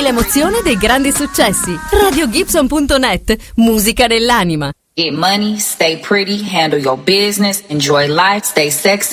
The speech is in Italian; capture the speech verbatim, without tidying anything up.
l'emozione dei grandi successi. radio gibson punto net, musica nell'anima. Get money, stay pretty, handle your business, enjoy life, stay sexy.